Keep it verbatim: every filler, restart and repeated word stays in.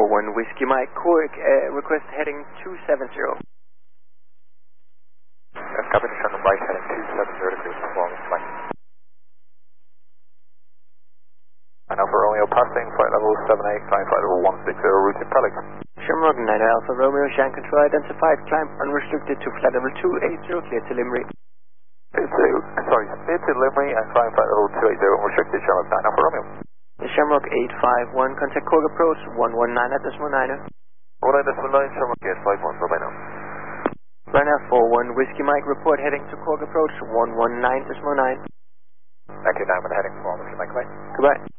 four one Whiskey Mike, Cork, uh, request heading two seven zero. Uh, copy, Shannon Mike heading two seven zero degrees, performance Mike. And Alpha Romeo passing flight level seven eight, climb flight level one six zero, route in Pelican. Shamrock nine Alpha Romeo, Shan control identified, climb unrestricted to flight level two eight zero, clear to Limerick. It's, uh, sorry, clear to Limerick and climb flight level two eight zero, unrestricted, Shamrock nine Alpha Romeo. Shamrock eight five one, contact Cork approach one one nine at decimal nine. one nine decimal nine, Shamrock eight five one, bye bye now. Ryanair four one Whiskey Mike, report heading to Cork approach one one nine decimal nine. Thank you, Diamond heading performance, Mike, bye. Goodbye.